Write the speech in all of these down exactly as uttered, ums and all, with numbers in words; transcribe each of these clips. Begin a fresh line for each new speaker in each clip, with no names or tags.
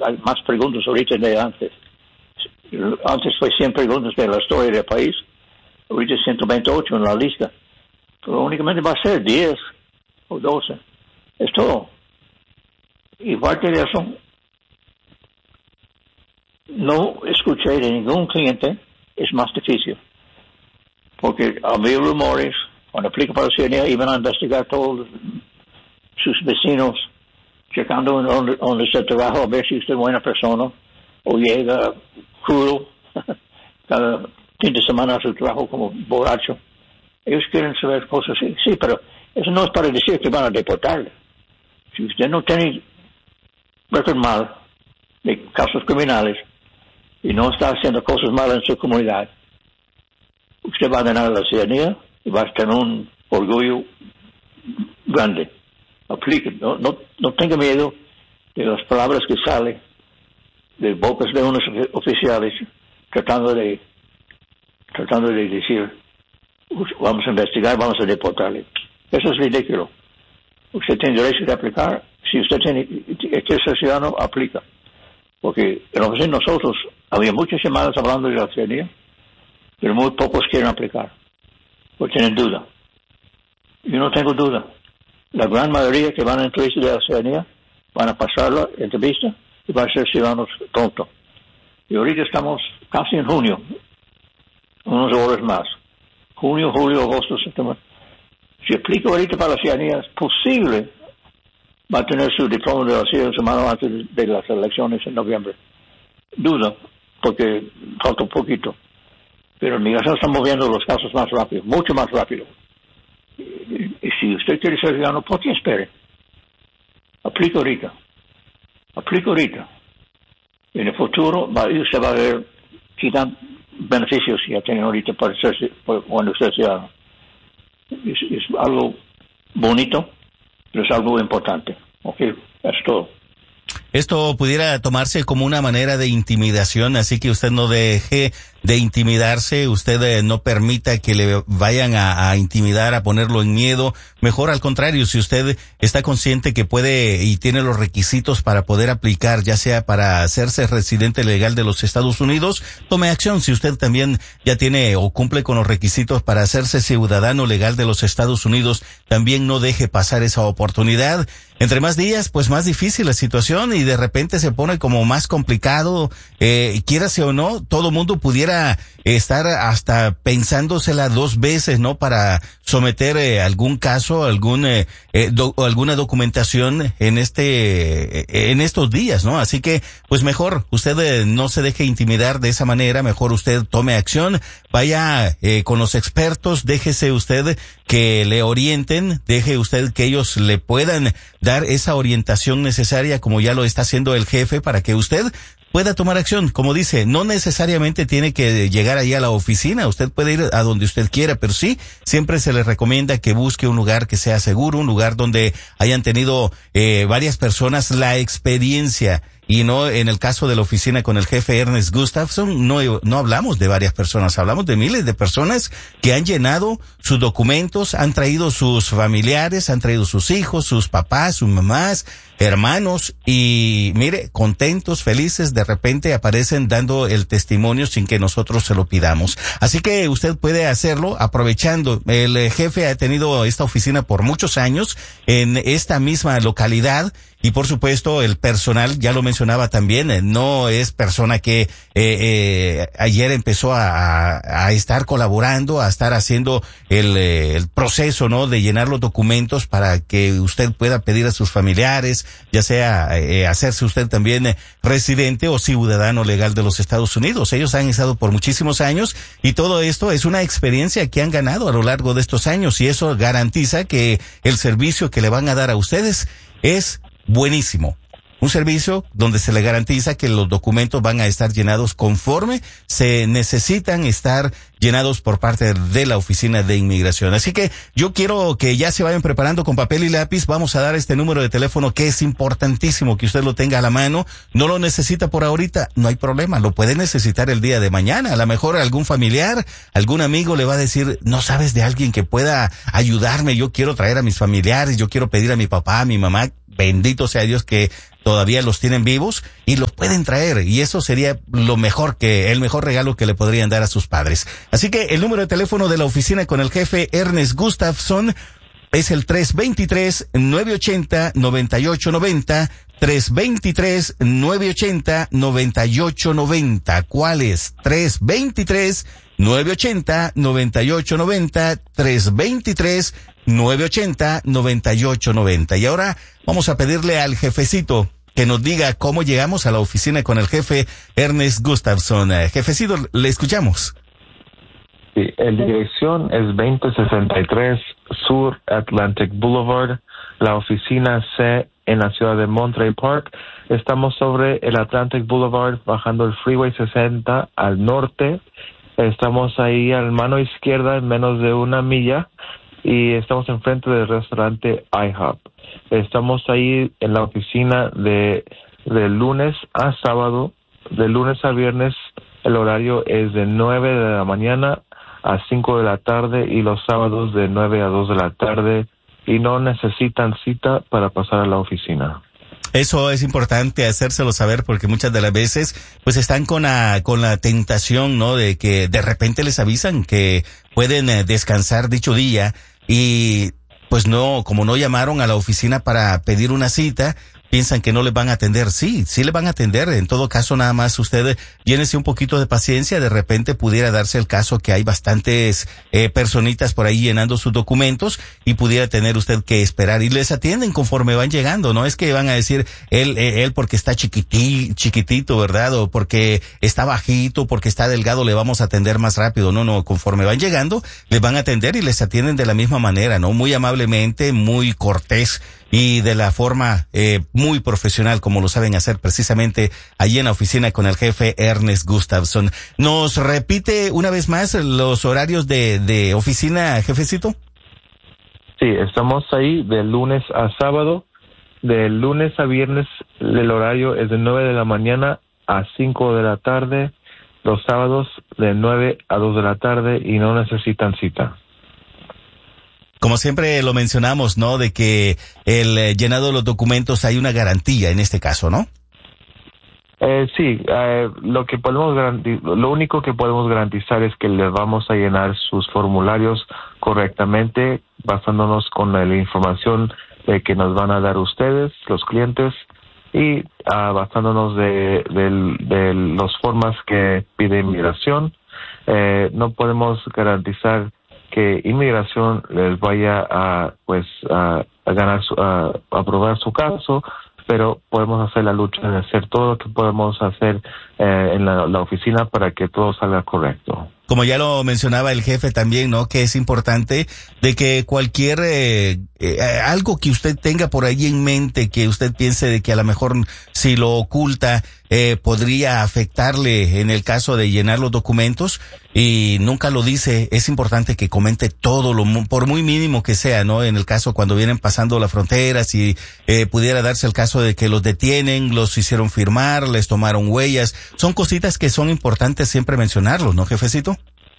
hay más preguntas ahorita de antes. Antes fue cien preguntas de la historia del país, ahorita ciento veintiocho en la lista, pero únicamente va a ser diez o doce, es todo. Y parte de eso, no escuché de ningún cliente, es más difícil, porque había rumores, cuando aplica para la ciudadanía, iban a investigar todos sus vecinos, checando donde, donde se trabaja, a ver si usted es buena persona, o llega crudo, cada fin de semana a su trabajo como borracho. Ellos quieren saber cosas así, sí, pero eso no es para decir que van a deportarle. Si usted no tiene récord mal de casos criminales y no está haciendo cosas malas en su comunidad, usted va a ganar la ciudadanía y va a tener un orgullo grande. Aplique, no, no, no tenga miedo de las palabras que salen de bocas de unos oficiales tratando de tratando de decir vamos a investigar, vamos a deportarle. Eso es ridículo. Usted tiene derecho de aplicar. Si usted tiene que ser ciudadano, aplica. Porque en la oficina nosotros había muchas llamadas hablando de la ciudadanía, pero muy pocos quieren aplicar, porque tienen duda. Yo no tengo duda. La gran mayoría que van a entrevista de la ciudadanía van a pasar la entrevista y van a ser ciudadanos pronto. Y ahorita estamos casi en junio, unos horas más. Junio, julio, agosto, septiembre. Si aplica ahorita para la ciudadanía, es posible va a tener su diploma de la ciudadanía semana antes de las elecciones en noviembre. Duda, porque falta un poquito. Pero en migración están moviendo los casos más rápido, mucho más rápido. Y, y si usted quiere ser ciudadano, ¿por qué espere? Aplica ahorita. Aplica ahorita. En el futuro va, usted va a ver qué dan beneficios ya tienen ahorita para ser cuando usted es ciudadano. Es, es algo bonito, pero es algo importante. Ok, es todo.
Esto pudiera tomarse como una manera de intimidación, así que usted no deje de intimidarse, usted eh, no permita que le vayan a, a intimidar, a ponerlo en miedo. Mejor al contrario, si usted está consciente que puede y tiene los requisitos para poder aplicar, ya sea para hacerse residente legal de los Estados Unidos, tome acción. Si usted también ya tiene o cumple con los requisitos para hacerse ciudadano legal de los Estados Unidos, también no deje pasar esa oportunidad. Entre más días, pues más difícil la situación y de repente se pone como más complicado, eh, quiérase o no, todo mundo pudiera estar hasta pensándosela dos veces, ¿no? Para someter eh, algún caso, algún eh, eh, do, alguna documentación en este eh, en estos días, ¿no? Así que, pues mejor usted eh, no se deje intimidar de esa manera, mejor usted tome acción, vaya eh, con los expertos, déjese usted que le orienten, deje usted que ellos le puedan dar esa orientación necesaria, como ya lo está haciendo el jefe, para que usted pueda tomar acción. Como dice, no necesariamente tiene que llegar ahí a la oficina, usted puede ir a donde usted quiera, pero sí, siempre se le recomienda que busque un lugar que sea seguro, un lugar donde hayan tenido eh, varias personas la experiencia. Y no, en el caso de la oficina con el jefe Ernest Gustafson, no, no hablamos de varias personas, hablamos de miles de personas que han llenado sus documentos, han traído sus familiares, han traído sus hijos, sus papás, sus mamás, hermanos, y mire, contentos, felices, de repente aparecen dando el testimonio sin que nosotros se lo pidamos. Así que usted puede hacerlo aprovechando. El jefe ha tenido esta oficina por muchos años en esta misma localidad. Y por supuesto el personal, ya lo mencionaba también, eh, no es persona que eh, eh, ayer empezó a, a estar colaborando, a estar haciendo el, eh, el proceso, ¿no? De llenar los documentos para que usted pueda pedir a sus familiares, ya sea eh, hacerse usted también eh, residente o ciudadano legal de los Estados Unidos. Ellos han estado por muchísimos años y todo esto es una experiencia que han ganado a lo largo de estos años y eso garantiza que el servicio que le van a dar a ustedes es buenísimo. Un servicio donde se le garantiza que los documentos van a estar llenados conforme se necesitan estar llenados por parte de la Oficina de Inmigración. Así que yo quiero que ya se vayan preparando con papel y lápiz. Vamos a dar este número de teléfono que es importantísimo que usted lo tenga a la mano. No lo necesita por ahorita, no hay problema, lo puede necesitar el día de mañana. A lo mejor algún familiar, algún amigo le va a decir, no sabes de alguien que pueda ayudarme, yo quiero traer a mis familiares, yo quiero pedir a mi papá, a mi mamá. Bendito sea Dios que todavía los tienen vivos y los pueden traer, y eso sería lo mejor que, el mejor regalo que le podrían dar a sus padres. Así que el número de teléfono de la oficina con el jefe Ernest Gustafson es el tres dos tres, nueve ocho cero, nueve ocho nueve cero, tres dos tres, nueve ocho cero, nueve ocho nueve cero. ¿Cuál es? tres dos tres, nueve ocho cero, nueve ocho nueve cero, tres dos tres, nueve ocho cero, nueve ocho nueve cero. Y ahora vamos a pedirle al jefecito que nos diga cómo llegamos a la oficina con el jefe Ernest Gustafson. Eh, jefecito, le escuchamos.
Sí, la dirección es veinte sesenta y tres Sur Atlantic Boulevard, la oficina C en la ciudad de Monterey Park. Estamos sobre el Atlantic Boulevard, bajando el Freeway sesenta al norte. Estamos ahí a la mano izquierda en menos de una milla y estamos enfrente del restaurante IHOP. Estamos ahí en la oficina de, de lunes a sábado, de lunes a viernes. El horario es de nueve de la mañana a cinco de la tarde y los sábados de nueve a dos de la tarde, y no necesitan cita para pasar a la oficina.
Eso es importante hacérselo saber, porque muchas de las veces pues están con la, con la tentación, ¿no? De que de repente les avisan que pueden eh, descansar dicho día y pues no, como no llamaron a la oficina para pedir una cita, piensan que no les van a atender. Sí, sí les van a atender. En todo caso, nada más usted llénese un poquito de paciencia. De repente pudiera darse el caso que hay bastantes eh, personitas por ahí llenando sus documentos y pudiera tener usted que esperar. Y les atienden conforme van llegando. No es que van a decir él, él porque está chiquití, chiquitito, ¿verdad? O porque está bajito, porque está delgado, le vamos a atender más rápido. No, no, conforme van llegando, les van a atender y les atienden de la misma manera, ¿no? Muy amablemente, muy cortés y de la forma eh, muy profesional, como lo saben hacer precisamente allí en la oficina con el jefe Ernest Gustafson. ¿Nos repite una vez más los horarios de, de oficina, jefecito?
Sí, estamos ahí de lunes a sábado. De lunes a viernes el horario es de nueve de la mañana a cinco de la tarde. Los sábados de nueve a dos de la tarde y no necesitan cita.
Como siempre lo mencionamos, ¿no? De que el eh, llenado de los documentos hay una garantía en este caso, ¿no?
Eh, sí, eh, lo que podemos garanti- lo único que podemos garantizar es que les vamos a llenar sus formularios correctamente, basándonos con la información eh, que nos van a dar ustedes, los clientes, y uh, basándonos de, de, de las formas que pide inmigración. Eh, no podemos garantizar que inmigración les vaya a pues a, a ganar su, a, a aprobar su caso, pero podemos hacer la lucha de hacer todo lo que podemos hacer eh, en la, la oficina para que todo salga correcto.
Como ya lo mencionaba el jefe también, ¿no? Que es importante de que cualquier, eh, eh, algo que usted tenga por ahí en mente, que usted piense de que a lo mejor si lo oculta, eh, podría afectarle en el caso de llenar los documentos y nunca lo dice, es importante que comente todo, lo por muy mínimo que sea, ¿no? En el caso cuando vienen pasando la frontera, si eh, pudiera darse el caso de que los detienen, los hicieron firmar, les tomaron huellas, son cositas que son importantes siempre mencionarlos, ¿no, jefecito?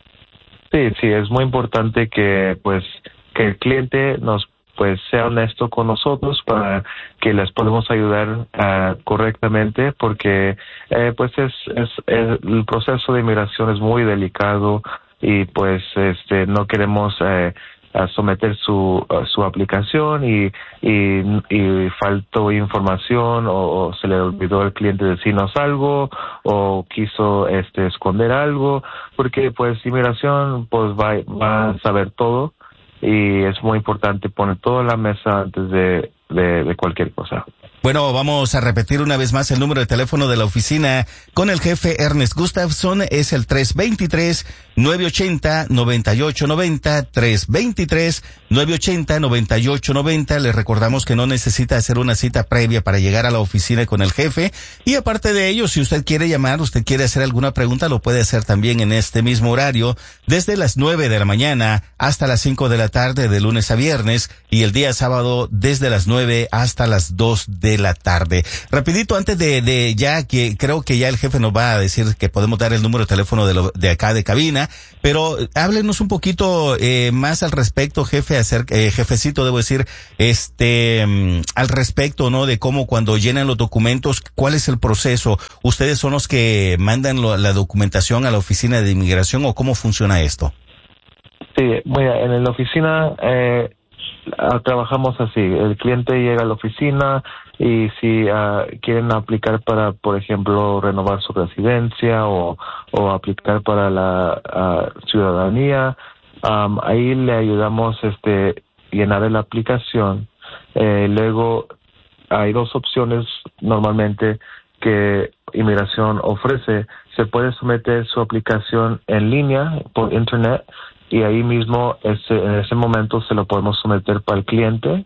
Sí, sí, es muy importante que pues que el cliente nos pues sea honesto con nosotros para que les podamos ayudar uh, correctamente, porque eh, pues es, es, es el proceso de inmigración es muy delicado y pues este no queremos eh, a someter su uh, su aplicación y y, y faltó información o, o se le olvidó al cliente decirnos algo o quiso este esconder algo, porque pues inmigración pues va, va a saber todo y es muy importante poner todo en la mesa antes de, de, de cualquier cosa.
Bueno, vamos a repetir una vez más el número de teléfono de la oficina con el jefe Ernest Gustafson. Es el tres dos tres, nueve ocho cero, nueve ocho nueve cero, tres dos tres, nueve ocho cero, nueve ocho nueve cero. Les recordamos que no necesita hacer una cita previa para llegar a la oficina con el jefe. Y aparte de ello, si usted quiere llamar, usted quiere hacer alguna pregunta, lo puede hacer también en este mismo horario, desde las nueve de la mañana hasta las cinco de la tarde, de lunes a viernes, y el día sábado desde las nueve hasta las dos de de la tarde. Rapidito, antes de, de ya que creo que ya el jefe nos va a decir que podemos dar el número de teléfono de, lo, de acá de cabina, pero háblenos un poquito eh, más al respecto, jefe, hacer, eh, jefecito, debo decir, este, um, al respecto, ¿no? De cómo cuando llenan los documentos, ¿cuál es el proceso? ¿Ustedes son los que mandan lo, la documentación a la oficina de inmigración o cómo funciona esto?
Sí, mira, en la oficina eh, trabajamos así. El cliente llega a la oficina y si uh, quieren aplicar para, por ejemplo, renovar su residencia o, o aplicar para la uh, ciudadanía, um, ahí le ayudamos este llenar la aplicación. Eh, luego hay dos opciones normalmente que inmigración ofrece. Se puede someter su aplicación en línea por internet y ahí mismo ese, en ese momento se lo podemos someter para el cliente,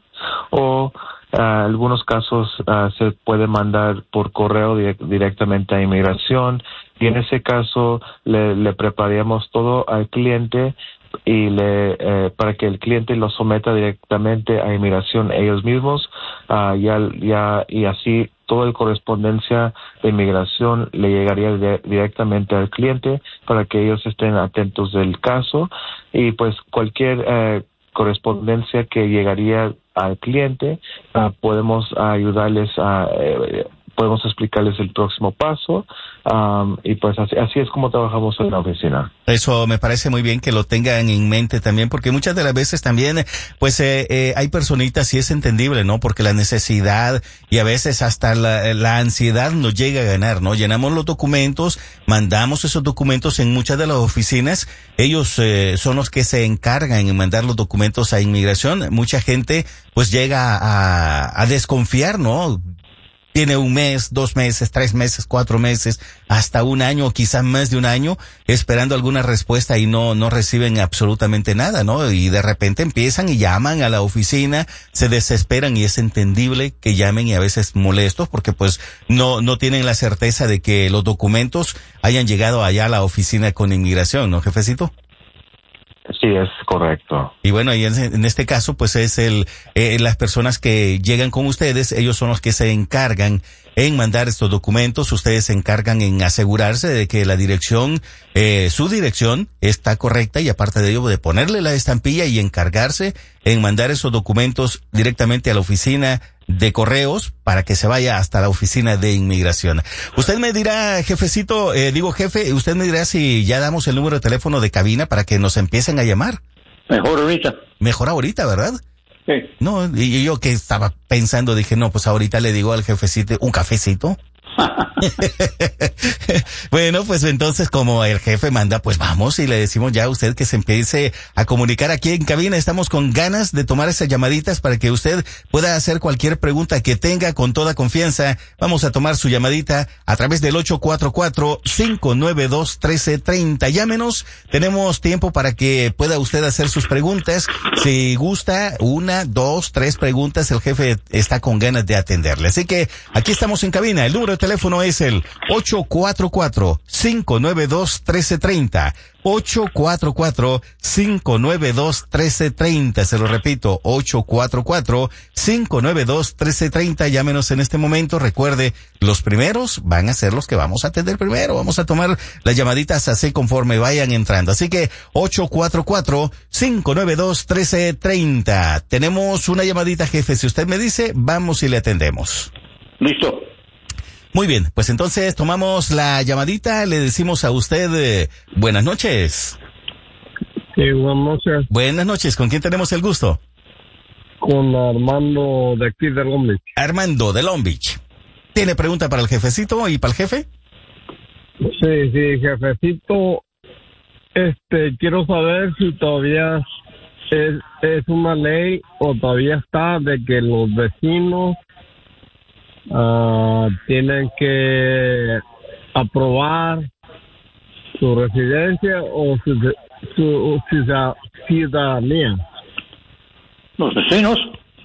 o en uh, algunos casos uh, se puede mandar por correo di- directamente a inmigración, y en ese caso le, le preparamos todo al cliente y le eh, para que el cliente lo someta directamente a inmigración ellos mismos, uh, ya, ya y así toda la correspondencia de inmigración le llegaría de, directamente al cliente para que ellos estén atentos del caso, y pues cualquier eh, correspondencia que llegaría al cliente uh, podemos ayudarles a eh, podemos explicarles el próximo paso, um, y pues así, así es como trabajamos en la oficina.
Eso me parece muy bien que lo tengan en mente también, porque muchas de las veces también, pues, eh, eh, hay personitas y es entendible, ¿no? Porque la necesidad y a veces hasta la, la ansiedad nos llega a ganar, ¿no? Llenamos los documentos, mandamos esos documentos en muchas de las oficinas, ellos eh, son los que se encargan en mandar los documentos a inmigración. Mucha gente, pues, llega a, a desconfiar, ¿no? Tiene un mes, dos meses, tres meses, cuatro meses, hasta un año, o quizás más de un año, esperando alguna respuesta y no, no reciben absolutamente nada, ¿no? Y de repente empiezan y llaman a la oficina, se desesperan y es entendible que llamen y a veces molestos porque pues no, no tienen la certeza de que los documentos hayan llegado allá a la oficina con inmigración, ¿no, jefecito?
Sí, es correcto.
Y bueno, y en, en este caso, pues es el eh, las personas que llegan con ustedes, ellos son los que se encargan en mandar estos documentos, ustedes se encargan en asegurarse de que la dirección, eh, su dirección está correcta, y aparte de ello, de ponerle la estampilla y encargarse en mandar esos documentos directamente a la oficina de correos para que se vaya hasta la oficina de inmigración. Usted me dirá, jefecito, eh, digo jefe, usted me dirá si ya damos el número de teléfono de cabina para que nos empiecen a llamar.
Mejor ahorita.
Mejor ahorita, ¿verdad?
Sí.
No, y yo que estaba pensando, dije, no, pues ahorita le digo al jefecito, ¿un cafecito? Bueno, pues entonces como el jefe manda, pues vamos y le decimos ya a usted que se empiece a comunicar aquí en cabina. Estamos con ganas de tomar esas llamaditas para que usted pueda hacer cualquier pregunta que tenga con toda confianza. Vamos a tomar su llamadita a través del ocho cuatro cuatro, cinco nueve dos, uno tres tres cero. Llámenos, tenemos tiempo para que pueda usted hacer sus preguntas. Si gusta, una, dos, tres preguntas, el jefe está con ganas de atenderle. Así que aquí estamos en cabina. El número de teléfono es el ocho cuatro cuatro, cinco nueve dos, uno tres tres cero. ocho cuatro cuatro, cinco nueve dos, uno tres tres cero. Se lo repito, ocho cuatro cuatro, cinco nueve dos, uno tres tres cero. Llámenos en este momento. Recuerde, los primeros van a ser los que vamos a atender primero. Vamos a tomar las llamaditas así conforme vayan entrando. Así que ocho cuatro cuatro, cinco nueve dos, uno tres tres cero. Tenemos una llamadita, jefe. Si usted me dice, vamos y le atendemos.
Listo.
Muy bien, pues entonces tomamos la llamadita, le decimos a usted eh, buenas noches.
Sí, buenas noches.
Buenas noches, ¿con quién tenemos el gusto?
Con Armando de aquí de Long Beach.
Armando de Long Beach. ¿Tiene pregunta para el jefecito y para el jefe?
Sí, sí, jefecito. Este, quiero saber si todavía es, es una ley o todavía está de que los vecinos Uh, tienen que aprobar su residencia o su, su, su ciudadanía.
¿Los vecinos?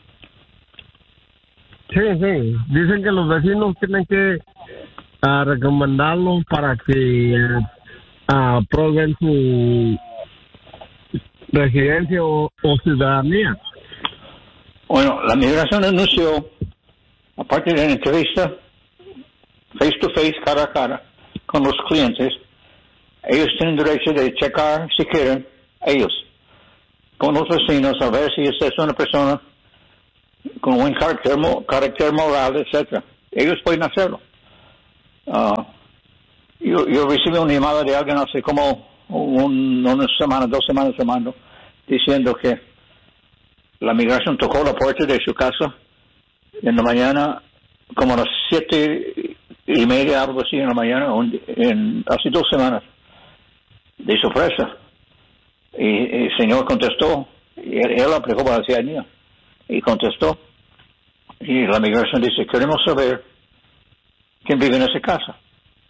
Sí, sí. Dicen que los vecinos tienen que uh, recomendarlos para que uh, aprueben su residencia o, o ciudadanía.
Bueno, la migración anunció aparte de la entrevista, face to face, cara a cara, con los clientes, ellos tienen derecho de checar, si quieren, ellos, con los vecinos, a ver si esta es una persona con buen carácter, carácter moral, etcétera. Ellos pueden hacerlo. Uh, yo, yo recibí una llamada de alguien hace como un, una semana, dos semanas, semana, diciendo que la migración tocó la puerta de su casa en la mañana, como a las siete y media, algo así en la mañana, en, en, hace dos semanas, de sorpresa. Y, y el señor contestó, y él, él aplicó para la ciudadanía, y contestó, y la migración dice, queremos saber quién vive en esa casa.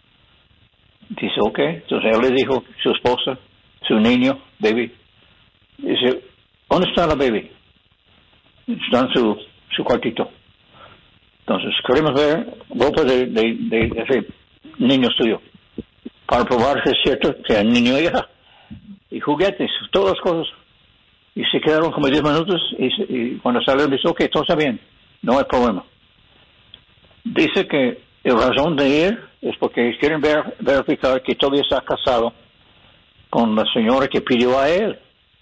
Dice, ok, entonces él le dijo, su esposa, su niño, baby, dice, ¿dónde está la baby? Está en su, su cuartito. Entonces, queremos ver ropa de, de, de ese niño suyo, para probar si es cierto que el niño ya, y juguetes, todas las cosas. Y se quedaron como diez minutos, y, y cuando salió dice, ok, todo está bien, no hay problema. Dice que la razón de ir es porque quieren ver, verificar que todavía está casado con la señora que pidió a él.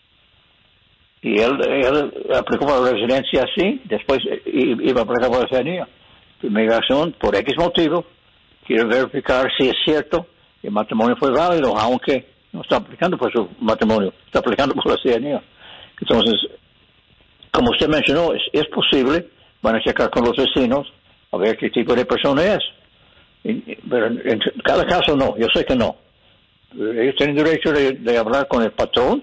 Y él, él aplicó para la residencia así, después iba a aplicar para la ciudadanía. Migración, por X motivo, quiere verificar si es cierto que el matrimonio fue válido, aunque no está aplicando por su matrimonio, está aplicando por la ciudadanía. Entonces, como usted mencionó, es, es posible, van a checar con los vecinos a ver qué tipo de persona es. Y, pero en, en cada caso no, yo sé que no. Ellos tienen derecho de, de hablar con el patrón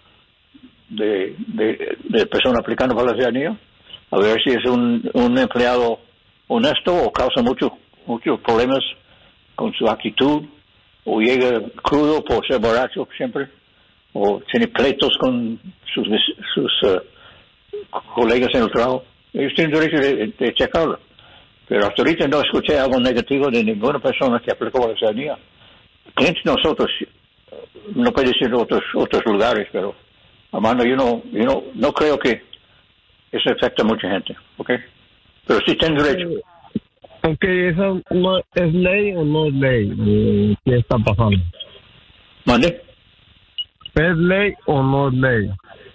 de, de, de persona aplicando para la ciudadanía, a ver si es un, un empleado honesto o causa muchos muchos problemas con su actitud, o llega crudo por ser borracho siempre, o tiene pleitos con sus, sus uh, colegas en el trabajo. Ellos tienen derecho de, de checarlo. Pero hasta ahorita no escuché algo negativo de ninguna persona que aplicó a la ciudadanía. Clientes nosotros, no puede decir otros otros lugares, pero Armando, yo no, yo no, no creo que eso afecta a mucha gente, ¿ok? Pero sí tienen derecho.
Ok, ¿eso no es ley o no es ley? ¿Qué está pasando?
¿Mande?
¿Es ley o no es ley?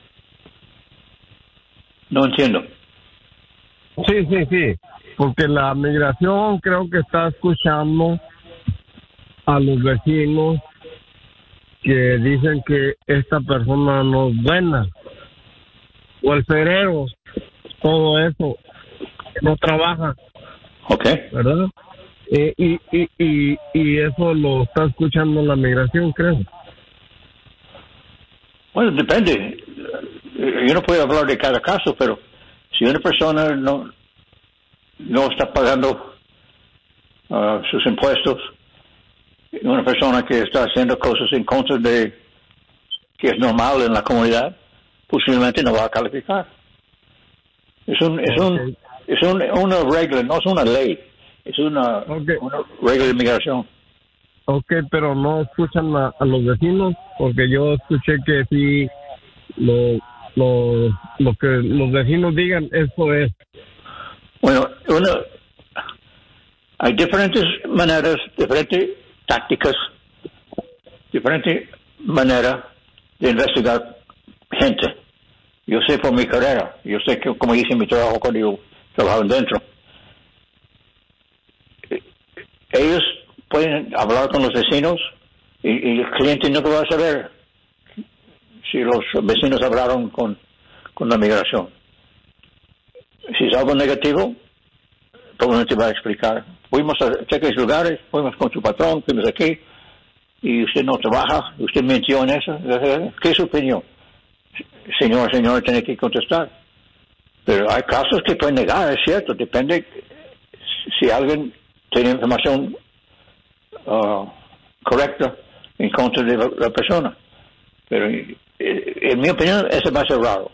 No entiendo.
Sí, sí, sí. Porque la migración creo que está escuchando a los vecinos que dicen que esta persona no es buena. O el cerebro, todo eso, no trabaja.
Ok.
¿Verdad? Eh, y, y, y, y eso lo está escuchando la migración, creo.
Bueno, depende. Yo no puedo hablar de cada caso, pero si una persona no no está pagando uh, sus impuestos, una persona que está haciendo cosas en contra de que es normal en la comunidad, posiblemente no va a calificar. Es un es okay. un es un, una regla, no es una ley, es una, okay. una regla de inmigración.
Ok, pero no escuchan a, a los vecinos, porque yo escuché que sí, lo, lo, lo que los vecinos digan, eso es.
Bueno, una, hay diferentes maneras, diferentes tácticas, diferentes maneras de investigar gente. Yo sé por mi carrera, yo sé que como hice mi trabajo cuando yo trabajaba dentro. Ellos pueden hablar con los vecinos y, y el cliente no va a saber si los vecinos hablaron con, con la migración. Si es algo negativo, todo el mundo te va a explicar. Fuimos a aquellos lugares, fuimos con su patrón, fuimos aquí, y usted no trabaja, usted mintió en eso. ¿Qué es su opinión? Señor, señor, tiene que contestar. Pero hay casos que pueden negar, es cierto, depende si alguien tiene información uh, correcta en contra de la, la persona. Pero en, en mi opinión, eso va a ser raro.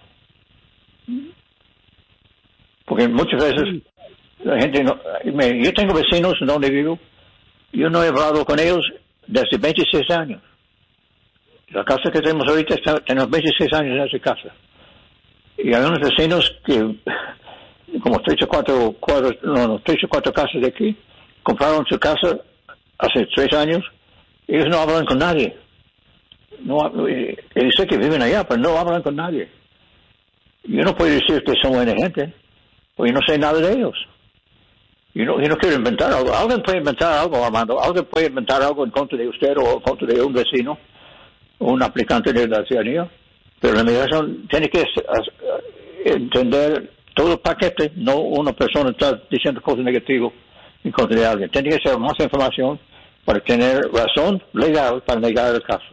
Porque muchas veces la gente no... Me, yo tengo vecinos donde vivo, yo no he hablado con ellos desde veintiséis años. La casa que tenemos ahorita, está, tenemos veintiséis años en esa casa. Y hay unos vecinos que como tres o cuatro cuadros, no, no, tres o cuatro casas de aquí, compraron su casa hace tres años, ellos no hablan con nadie. No, eh, yo sé que viven allá, pero no hablan con nadie. Yo no puedo decir que son buena gente, porque yo no sé nada de ellos. Yo no, yo no quiero inventar algo. Alguien puede inventar algo, Armando. Alguien puede inventar algo en contra de usted o en contra de un vecino, o un aplicante de la ciudadanía. Pero la migración tiene que entender todo el paquete, no una persona está diciendo cosas negativas en contra de alguien. Tiene que ser más información para tener razón legal para negar el caso.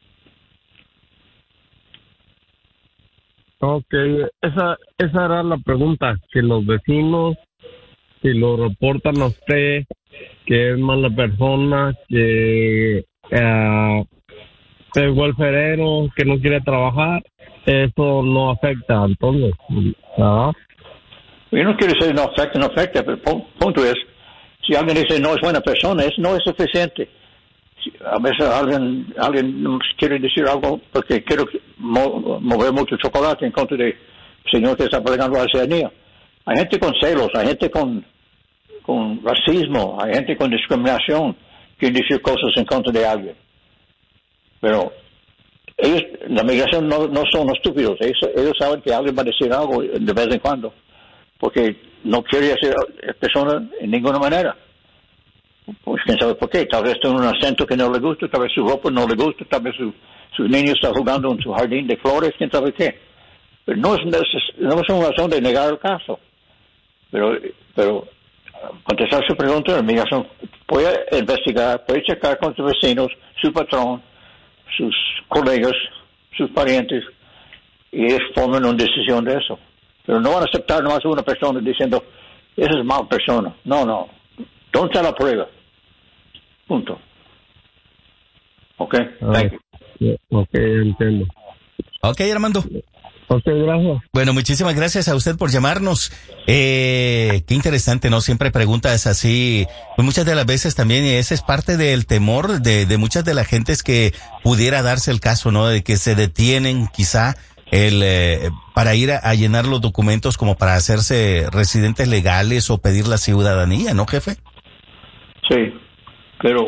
Ok, esa, esa era la pregunta, que los vecinos, si lo reportan a usted, que es mala persona, que uh, es welfarero, que no quiere trabajar, eso no afecta, entonces, ¿ah?
Yo no quiero decir no afecta, no afecta, pero el punto es, si alguien dice no es buena persona, es no es suficiente. A veces alguien alguien quiere decir algo porque quiero mo- mover mucho chocolate en contra del señor que está peleando a la ciudadanía. Hay gente con celos, hay gente con, con racismo, hay gente con discriminación que quiere decir cosas en contra de alguien. Pero ellos, la migración no, no son estúpidos, ellos, ellos saben que alguien va a decir algo de vez en cuando, porque no quiere ser persona en ninguna manera. Pues quién sabe por qué, tal vez tiene un acento que no le gusta, tal vez su ropa no le gusta, tal vez su, su niño está jugando en su jardín de flores, quién sabe qué. Pero no es, no es una razón de negar el caso. Pero, pero contestar su pregunta, la migración puede investigar, puede checar con sus vecinos, su patrón, sus colegas, sus parientes, y ellos forman una decisión de eso. Pero no van a aceptar nomás una persona diciendo, esa es mala persona. No, no. ¿Dónde está la prueba? Punto. Ok, thank you.
Ok, entiendo.
Ok, Armando.
Ok, gracias.
Bueno, muchísimas gracias a usted por llamarnos. Eh, qué interesante, ¿no? Siempre preguntas así. Pues muchas de las veces también, y ese es parte del temor de, de muchas de las gentes que pudiera darse el caso, ¿no? De que se detienen quizá el eh, para ir a, a llenar los documentos como para hacerse residentes legales o pedir la ciudadanía, ¿no, jefe?
Sí, pero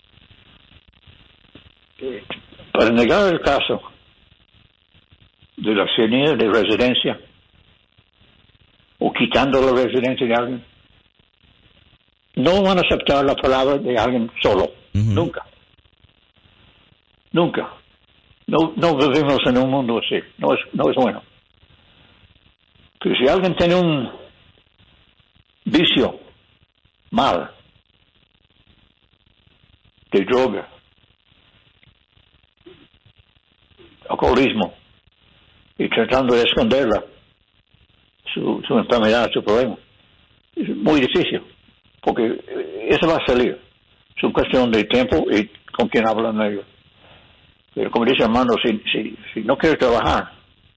eh, para negar el caso de la ciudadanía de residencia o quitando la residencia de alguien, no van a aceptar la palabra de alguien solo. Uh-huh. Nunca. Nunca. No, no vivimos en un mundo así. No es, no es bueno. Pero si alguien tiene un vicio mal, de droga, alcoholismo, y tratando de esconderla, su, su enfermedad, su problema, es muy difícil, porque eso va a salir. Es una cuestión de tiempo y con quién hablan ellos. Pero como dice hermano, si, si, si no quiere trabajar,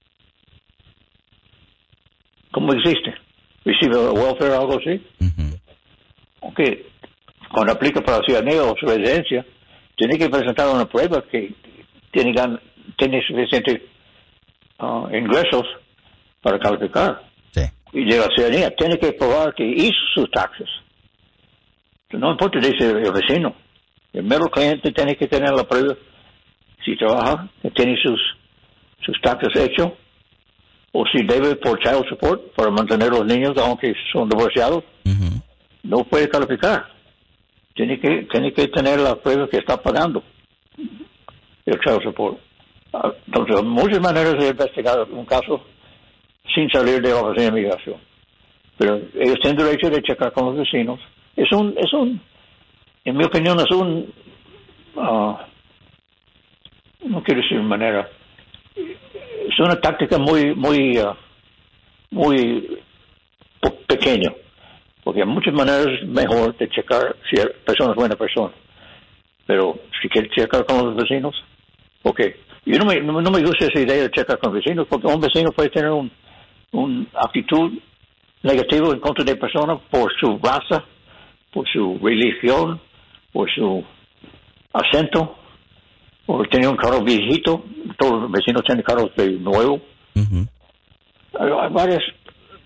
¿cómo existe? ¿Recibe welfare o algo así? Uh-huh. Ok. Cuando aplica para la ciudadanía o su residencia, tiene que presentar una prueba que tiene, gan- tiene suficientes uh, ingresos para calificar.
Sí.
Y de la ciudadanía tiene que probar que hizo sus taxes. No importa, dice el vecino. El mero cliente tiene que tener la prueba si trabaja, que tiene sus, sus taxes hechos, o si debe por child support para mantener a los niños aunque son divorciados. Uh-huh. No puede calificar. Tiene que, tiene que tener la prueba que está pagando el child support. Entonces, hay muchas maneras de investigar un caso sin salir de la oficina de migración. Pero ellos tienen derecho de checar con los vecinos. Es un, es un, en mi opinión, es un, uh, no quiero decir manera, es una táctica muy, muy, uh, muy pequeña. Porque hay muchas maneras mejor de checar si la persona es buena persona. Pero si quiere checar con los vecinos, ok. Yo no me, no, no me gusta esa idea de checar con vecinos, porque un vecino puede tener un, un actitud negativa en contra de personas por su raza, por su religión, por su acento, o tiene un carro viejito. Todos los vecinos tienen carros de nuevo. Uh-huh. Hay, hay varias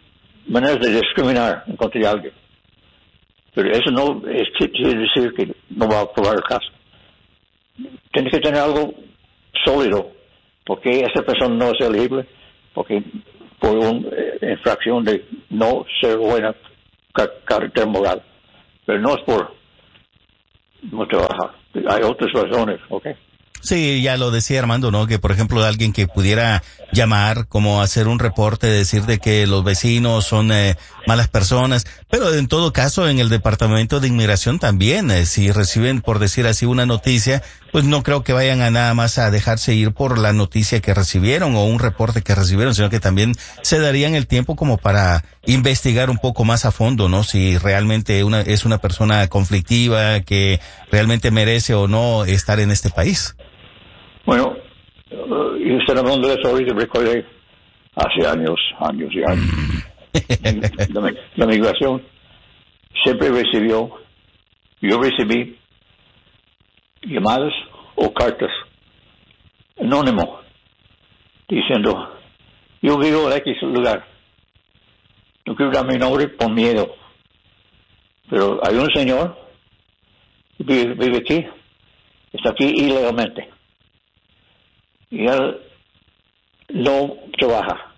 maneras de discriminar en contra de alguien. Pero eso no es, quiere decir que no va a aprobar el caso. Tiene que tener algo sólido, porque esa persona no es elegible, porque por una eh, infracción de no ser buena car- carácter moral. Pero no es por no trabajar. Hay otras razones, ¿ok?
Sí, ya lo decía Armando, ¿no? Que por ejemplo alguien que pudiera llamar, como hacer un reporte, decir de que los vecinos son eh, malas personas, pero en todo caso en el Departamento de Inmigración también, eh, si reciben, por decir así, una noticia, pues no creo que vayan a nada más a dejarse ir por la noticia que recibieron o un reporte que recibieron, sino que también se darían el tiempo como para investigar un poco más a fondo, ¿no? Si realmente una es una persona conflictiva que realmente merece o no estar en este país.
Bueno, uh, y usted hablando de eso ahorita, recordé hace años, años y años. la, la migración siempre recibió, yo recibí llamadas o cartas anónimo diciendo, yo vivo en X lugar, no quiero dar mi nombre por miedo, pero hay un señor que vive, vive aquí, está aquí ilegalmente. Y él no trabaja.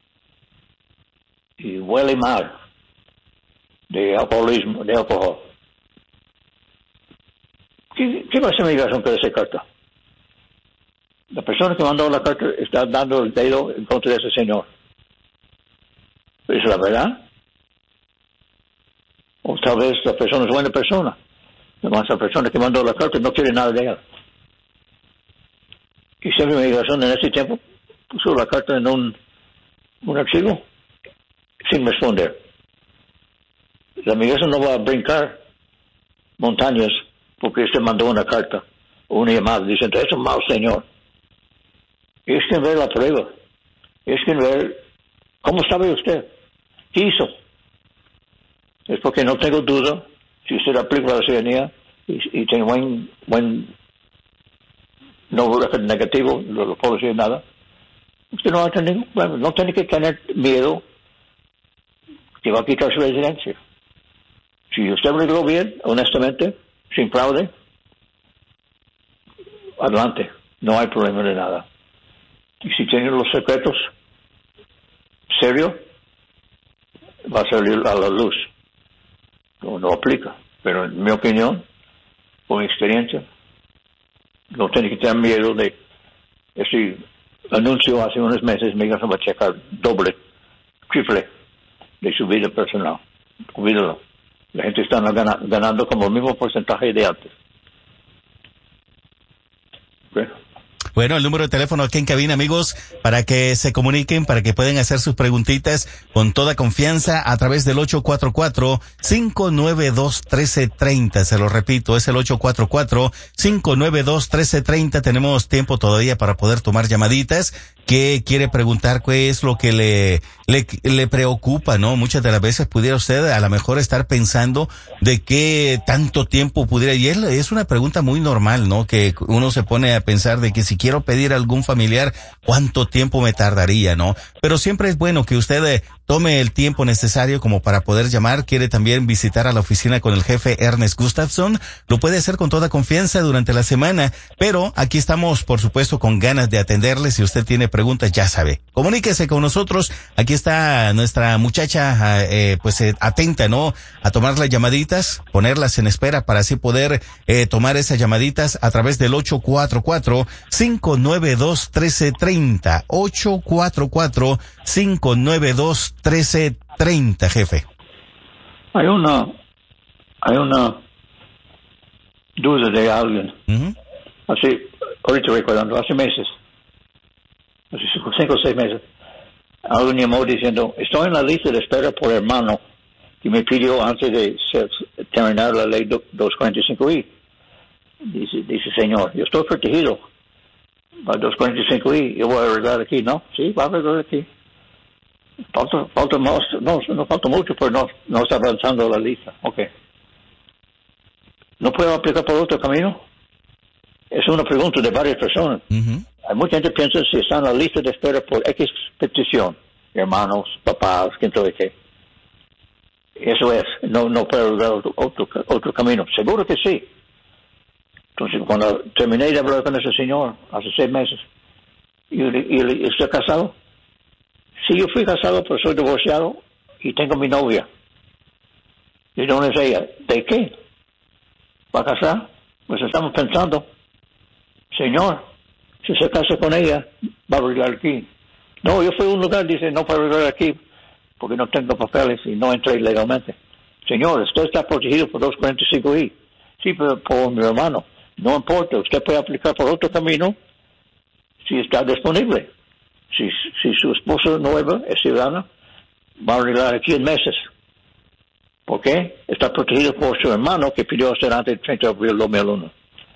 Y huele mal de alcoholismo, de alcohol. ¿Qué, qué va a hacer migración con esa carta? La persona que mandó la carta está dando el dedo en contra de ese señor. ¿Es la verdad? O tal vez la persona es buena persona. Además, la persona que mandó la carta no quiere nada de él. Y siempre migración en ese tiempo puso la carta en un, un archivo sin responder. La migración no va a brincar montañas porque usted mandó una carta o una llamada diciendo, es un mal señor. Es que ver la prueba. Es que ver cómo sabe usted. ¿Qué hizo? Es porque no tengo duda, si usted aplica la ciudadanía y, y tiene buen, buen no negativo, no lo puedo decir nada, usted no va a tener, bueno, no tiene que tener miedo que va a quitar su residencia. Si usted arregló bien, honestamente, sin fraude, adelante, no hay problema de nada. Y si tiene los secretos serios, va a salir a la luz. No, no aplica, pero en mi opinión, con mi experiencia, no tiene que tener miedo de ese anuncio hace unos meses, me va a checar doble, triple de su vida personal. Olvídalo. La gente está ganando, ganando como el mismo porcentaje de antes. ¿Okay?
Bueno, el número de teléfono aquí en cabina, amigos, para que se comuniquen, para que puedan hacer sus preguntitas con toda confianza a través del ocho cuatro cuatro, cinco nueve dos, uno tres tres cero. Se lo repito, es el ocho cuatro cuatro, cinco nueve dos, uno tres tres cero. Tenemos tiempo todavía para poder tomar llamaditas. ¿Qué quiere preguntar? ¿Qué es lo que le, le, le preocupa, no? Muchas de las veces pudiera usted a lo mejor estar pensando de qué tanto tiempo pudiera, y es, es una pregunta muy normal, ¿no? Que uno se pone a pensar de que si quiero pedir a algún familiar, ¿cuánto tiempo me tardaría, no? Pero siempre es bueno que usted eh, tome el tiempo necesario como para poder llamar. Quiere también visitar a la oficina con el jefe Ernest Gustafson, lo puede hacer con toda confianza durante la semana, pero aquí estamos, por supuesto, con ganas de atenderle. Si usted tiene preguntas, ya sabe, comuníquese con nosotros. Aquí está nuestra muchacha, eh, pues eh, atenta, ¿no? A tomar las llamaditas, ponerlas en espera para así poder eh, tomar esas llamaditas a través del ocho cuatro cuatro, cinco nueve dos, uno tres tres cero. ocho cuatro cuatro, cinco nueve dos, uno tres tres cero, jefe.
Hay una, hay una duda de alguien. Uh-huh. Así, ahorita recordando, hace meses, hace cinco o seis meses, alguien llamó diciendo, estoy en la lista de espera por hermano que me pidió antes de ser, terminar la ley doscientos cuarenta y cinco i. Dice, dice, señor, yo estoy protegido para doscientos cuarenta y cinco i, yo voy a arreglar aquí, ¿no? Sí, va a arreglar aquí. Falta, falta más, no, no falta mucho, pero no, no está avanzando la lista. Ok. ¿No puedo aplicar por otro camino? Es una pregunta de varias personas. Uh-huh. Hay mucha gente que piensa si está en la lista de espera por X petición, hermanos, papás, quién sabe qué. Eso es, no, no puedo arreglar otro, otro, otro camino. Seguro que sí. Entonces, cuando terminé de hablar con ese señor hace seis meses, y, y, y estoy casado. Sí, yo fui casado, pero soy divorciado y tengo mi novia. ¿Y dónde es ella? ¿De qué? ¿Va a casar? Pues estamos pensando, señor, si se casa con ella, va a arreglar aquí. No, yo fui a un lugar, dice, no para arreglar aquí, porque no tengo papeles y no entré legalmente. Señor, usted está protegido por doscientos cuarenta y cinco I. Sí, pero por mi hermano. No importa, usted puede aplicar por otro camino si está disponible. Si, si su esposa nueva es ciudadana, va a arreglar aquí en meses. ¿Por qué? Está protegido por su hermano que pidió hacer antes del treinta de abril de dos mil uno.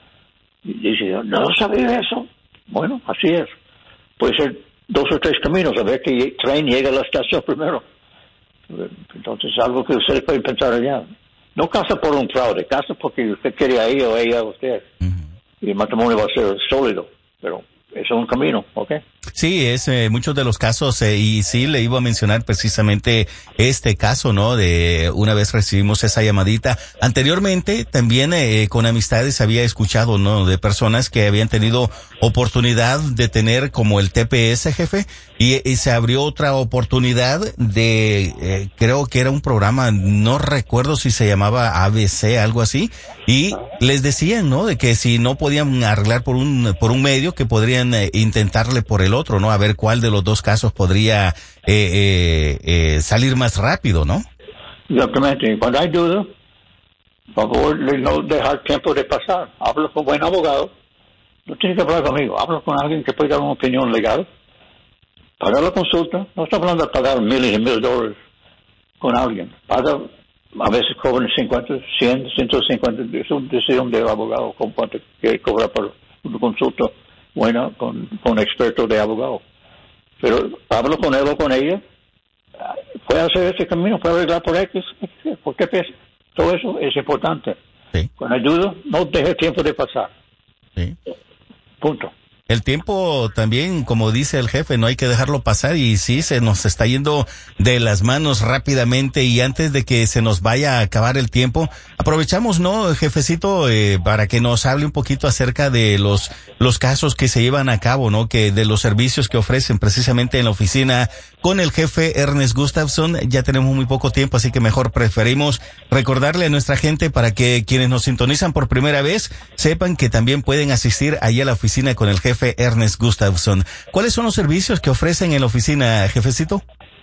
Y dice, no sabía eso. Bueno, así es. Puede ser dos o tres caminos, a ver que tren llega a la estación primero. Entonces, algo que ustedes pueden pensar allá. No casa por un fraude, casa porque usted quiere a ella o ella a usted. Uh-huh. Y el matrimonio va a ser sólido, pero eso es un camino, ¿ok?
Sí, es eh, muchos de los casos, eh, y sí le iba a mencionar precisamente este caso, ¿no? De una vez recibimos esa llamadita. Anteriormente también eh, con amistades había escuchado, ¿no? De personas que habían tenido oportunidad de tener como el T P S, jefe, y, y se abrió otra oportunidad de, eh, creo que era un programa, no recuerdo si se llamaba A B C, algo así, y les decían, ¿no? De que si no podían arreglar por un por un medio, que podrían eh, intentarle por el otro, ¿no? A ver cuál de los dos casos podría eh, eh, eh, salir más rápido, ¿no?
Exactamente. Cuando hay duda, por favor, no dejar tiempo de pasar. Hablo con buen abogado. No tiene que hablar conmigo. Hablo con alguien que puede dar una opinión legal. Pagar la consulta. No está hablando de pagar miles y mil dólares con alguien. Paga, a veces cobran cincuenta, cien, ciento cincuenta. Es una decisión del abogado con cuánto quiere cobrar por una consulta buena con, con experto de abogado. Pero hablo con él o con ella. Puede hacer ese camino, puede arreglar por X. ¿Por qué pesa? Todo eso es importante.
Sí.
Con ayuda, no deje tiempo de pasar.
Sí.
Punto.
El tiempo también, como dice el jefe, no hay que dejarlo pasar, y sí, se nos está yendo de las manos rápidamente, y antes de que se nos vaya a acabar el tiempo, aprovechamos, ¿no, jefecito, eh, para que nos hable un poquito acerca de los los casos que se llevan a cabo, ¿no? Que de los servicios que ofrecen precisamente en la oficina con el jefe Ernest Gustafson. Ya tenemos muy poco tiempo, así que mejor preferimos recordarle a nuestra gente para que quienes nos sintonizan por primera vez sepan que también pueden asistir allá a la oficina con el jefe Ernest Gustafson. ¿Cuáles son los servicios que ofrecen en la oficina, jefecito?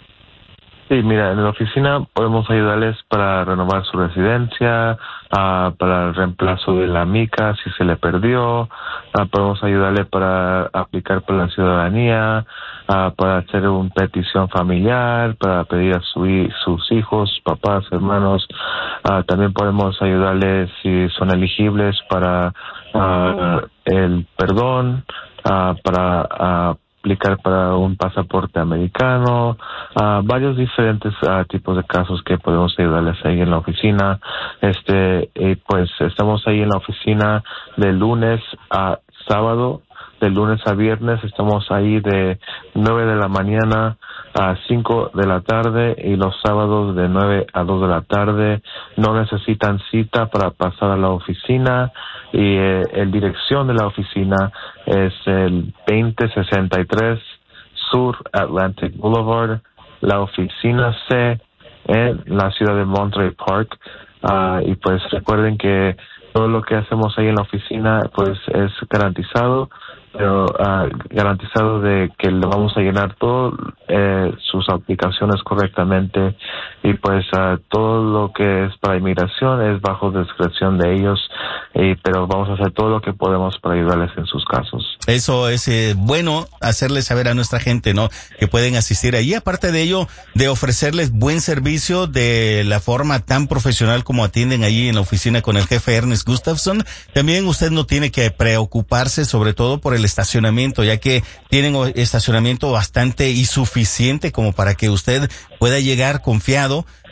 Sí, mira, en la oficina podemos ayudarles para renovar su residencia, uh, para el reemplazo de la mica si se le perdió, uh, podemos ayudarle para aplicar por la ciudadanía, uh, para hacer una petición familiar, para pedir a su, sus hijos, papás, hermanos. Uh, también podemos ayudarles si son elegibles para uh, el perdón, uh, para uh, aplicar para un pasaporte americano, uh, varios diferentes uh, tipos de casos que podemos ayudarles ahí en la oficina. Este, y pues estamos ahí en la oficina de lunes a sábado, de lunes a viernes. Estamos ahí de nueve de la mañana a cinco de la tarde, y los sábados de nueve a dos de la tarde. No necesitan cita para pasar a la oficina, y eh, el dirección de la oficina es el veinte sesenta y tres Sur Atlantic Boulevard, la oficina C en la ciudad de Monterey Park. Uh, y pues recuerden que todo lo que hacemos ahí en la oficina pues es garantizado, pero uh, garantizado de que le vamos a llenar todo eh, sus aplicaciones correctamente, y pues uh, todo lo que es para inmigración es bajo discreción de ellos, y, pero vamos a hacer todo lo que podemos para ayudarles en sus casos.
Eso es eh, bueno hacerles saber a nuestra gente, ¿no? Que pueden asistir ahí. Aparte de ello, de ofrecerles buen servicio de la forma tan profesional como atienden ahí en la oficina con el jefe Ernest Gustafson, también usted no tiene que preocuparse sobre todo por el estacionamiento, ya que tienen estacionamiento bastante y suficiente como para que usted pueda llegar confiado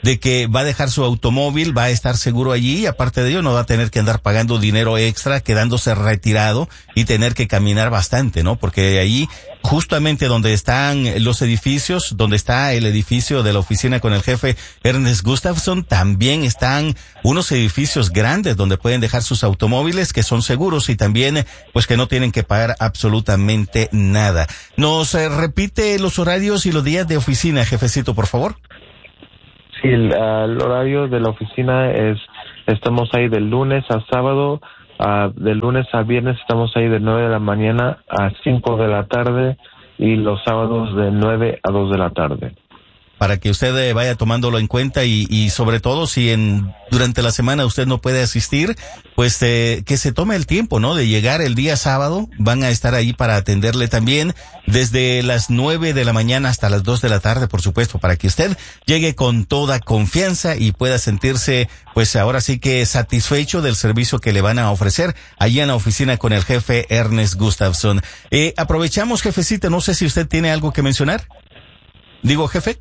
de que va a dejar su automóvil, va a estar seguro allí y aparte de ello no va a tener que andar pagando dinero extra, quedándose retirado y tener que caminar bastante, ¿no? Porque allí, justamente donde están los edificios, donde está el edificio de la oficina con el jefe Ernest Gustafson, también están unos edificios grandes donde pueden dejar sus automóviles que son seguros y también pues que no tienen que pagar absolutamente nada. Nos eh, repite los horarios y los días de oficina, jefecito, por favor.
Sí, el, uh, el horario de la oficina es, estamos ahí de lunes a sábado, uh, de lunes a viernes estamos ahí de nueve de la mañana a cinco de la tarde y los sábados de nueve a dos de la tarde.
Para que usted eh, vaya tomándolo en cuenta y, y sobre todo si en durante la semana usted no puede asistir, pues eh, que se tome el tiempo, ¿no? De llegar el día sábado, van a estar ahí para atenderle también desde las nueve de la mañana hasta las dos de la tarde, por supuesto, para que usted llegue con toda confianza y pueda sentirse, pues ahora sí que satisfecho del servicio que le van a ofrecer allí en la oficina con el jefe Ernest Gustafson. Eh, aprovechamos, jefecita, no sé si usted tiene algo que mencionar. Digo, jefe.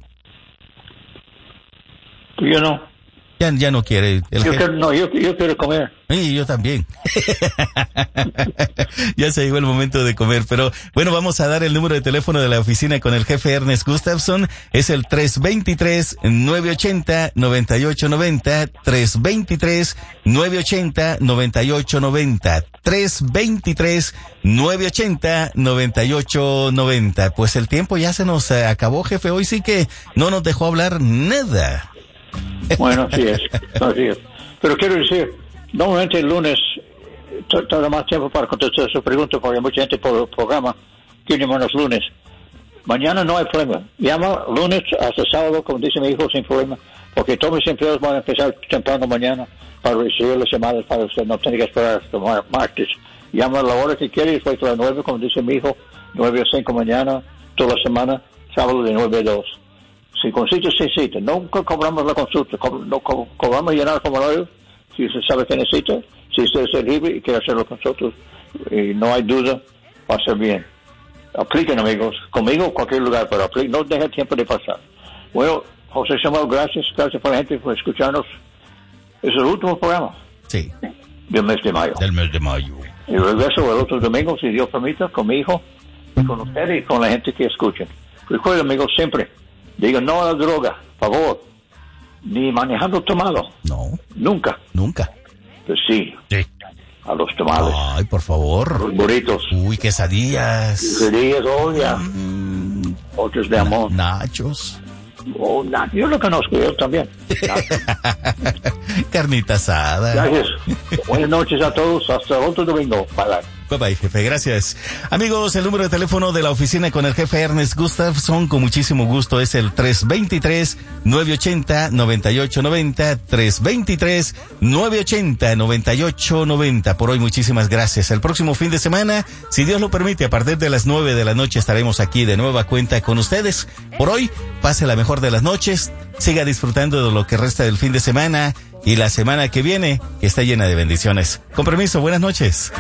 Yo no.
Ya, ya no quiere. El
yo
jefe.
quiero, no, yo, yo quiero comer.
Y yo también. Ya se llegó el momento de comer, pero bueno, vamos a dar el número de teléfono de la oficina con el jefe Ernest Gustafson. Es el tres dos tres, nueve ocho cero, nueve ocho nueve cero, tres dos tres, nueve ocho cero, nueve ocho nueve cero, tres dos tres, nueve ocho cero, nueve ocho nueve cero. Pues el tiempo ya se nos acabó, jefe. Hoy sí que no nos dejó hablar nada.
Bueno, así es, así es. Pero quiero decir, normalmente el lunes tarda más tiempo para contestar su pregunta porque mucha gente por el programa quiere llamar los lunes. Mañana no hay problema. Llama lunes hasta sábado, como dice mi hijo, sin problema. Porque todos mis empleados van a empezar temprano mañana para recibir las llamadas, para usted no tener que esperar hasta martes. Llama a la hora que quiere, después de las nueve, como dice mi hijo, nueve a cinco mañana, toda la semana, sábado de nueve a dos. Si consulta, se cita. Nunca cobramos la consulta. Co- no co- cobramos llenar el formulario. Si usted sabe que necesita, si usted es libre y quiere hacerlo con nosotros, y no hay duda, va a ser bien. Apliquen, amigos. Conmigo en cualquier lugar, pero apliquen. No dejen tiempo de pasar. Bueno, José Samuel, gracias. Gracias por la gente por escucharnos. Es el último programa.
Sí.
Del mes de mayo.
Del mes de mayo.
Y regreso el otro domingo, si Dios permite, con mi hijo, y con ustedes y con la gente que escuchen. Recuerden, amigos, siempre. Digan no a la droga, por favor. Ni manejando tomado.
No.
Nunca.
Nunca.
Pues sí.
Sí.
A los tamales.
Ay, por favor.
Los burritos.
Uy, quesadillas.
Quesadillas, oh, ya.
Mm,
Otros de amor.
na- nachos.
Oh, na- yo lo conozco, yo también.
Carnita asada.
Gracias. Buenas noches a todos. Hasta el otro domingo. Bye, bye.
Bye bye, jefe, gracias. Amigos, el número de teléfono de la oficina con el jefe Ernest Gustafson, con muchísimo gusto, es el tres dos tres, nueve ocho cero, nueve ocho nueve cero, tres dos tres, nueve ocho cero, nueve ocho nueve cero. Por hoy, muchísimas gracias. El próximo fin de semana, si Dios lo permite, a partir de las nueve de la noche estaremos aquí de nueva cuenta con ustedes. Por hoy, pase la mejor de las noches, siga disfrutando de lo que resta del fin de semana y la semana que viene, que está llena de bendiciones. Con permiso, buenas noches.